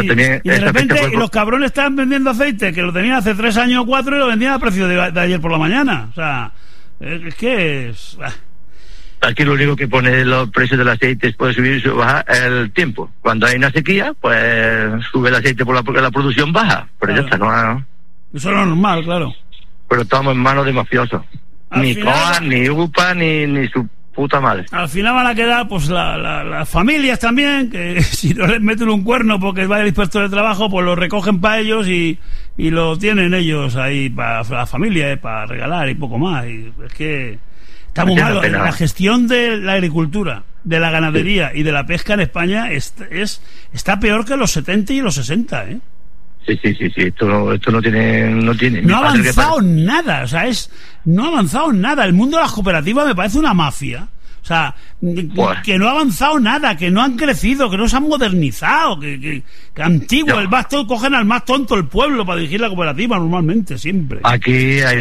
pero también y de repente los cabrones estaban vendiendo aceite que lo tenían hace 3 años o 4 y lo vendían a precio de ayer por la mañana. O sea, es que es... Aquí lo único que pone los precios del aceite puede subir o bajar el tiempo. Cuando hay una sequía, pues sube el aceite porque la producción baja. Pero ya está, no. Eso es lo normal, claro. Pero estamos en manos de mafiosos. Ni COA, ni UPA, ni su puta madre. Al final van a quedar pues las familias también, que si no les meten un cuerno porque va el inspector de trabajo, pues lo recogen para ellos y lo tienen ellos ahí para la familia, para regalar y poco más. Y es que está muy malo. La gestión de la agricultura, de la ganadería y de la pesca en España está peor que los 70 y los 60, ¿eh? Sí. Esto no tiene. No ha avanzado nada, o sea, no ha avanzado nada. El mundo de las cooperativas me parece una mafia. O sea, que no ha avanzado nada, que no han crecido, que no se han modernizado, que antiguo, el más tonto, cogen al más tonto del pueblo para dirigir la cooperativa normalmente, siempre. Aquí hay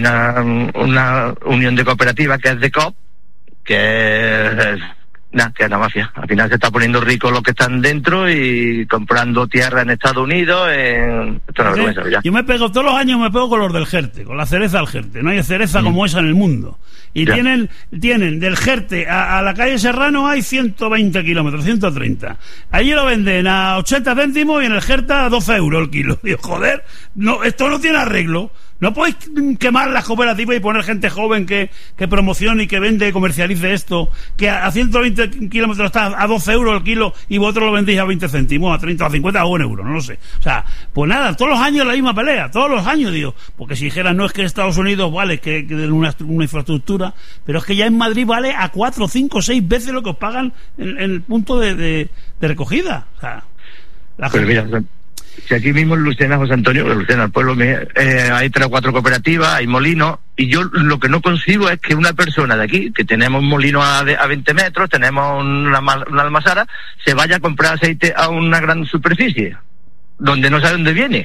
una unión de cooperativas que es de COP, que es una mafia. Al final se está poniendo ricos los que están dentro y comprando tierra en Estados Unidos. Esto es una vergüenza ya. Yo todos los años me pego con los del Jerte, con la cereza del Jerte. No hay cereza como esa en el mundo. Y tienen del Jerte a la calle Serrano hay 120 kilómetros, 130. Allí lo venden a 80 céntimos y en el Jerte a 12 euros el kilo. Digo, joder, no, esto no tiene arreglo. No podéis quemar las cooperativas y poner gente joven que promocione y que vende y comercialice esto, que a 120 kilómetros está a 12 euros el kilo y vosotros lo vendéis a 20 céntimos, a 30, a 50, a 1 euro, no lo sé. O sea, pues nada, todos los años la misma pelea, todos los años, digo, porque si dijeran no es que Estados Unidos vale que den una infraestructura, pero es que ya en Madrid vale a 4, 5, 6 veces lo que os pagan en el punto de recogida. O sea, la gente... Si aquí mismo en Lucena, José Antonio, Lucena, el pueblo, hay 3 o 4 cooperativas, hay molinos, y yo lo que no consigo es que una persona de aquí, que tenemos un molino a 20 metros, tenemos una almazara, se vaya a comprar aceite a una gran superficie, donde no sabe dónde viene.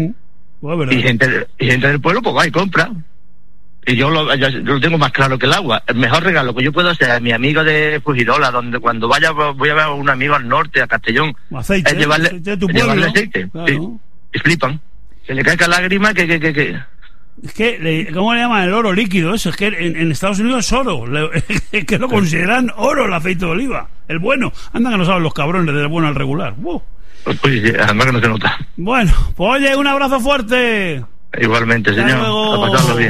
Y gente del pueblo, pues va y compra. Y yo lo tengo más claro que el agua. El mejor regalo que yo puedo hacer a mi amigo de Fujirola, donde cuando voy a ver a un amigo al norte, a Castellón, aceite, es llevarle aceite. Claro. Sí. Y flipan. Se le cae la lágrima que... Es que, ¿cómo le llaman? El oro líquido, eso. Es que en Estados Unidos es oro. Que lo consideran oro el aceite de oliva. El bueno. Anda que no saben los cabrones del bueno al regular. Pues además que no se nota. Bueno, pues oye, un abrazo fuerte. Igualmente, señor. A pasarlo bien.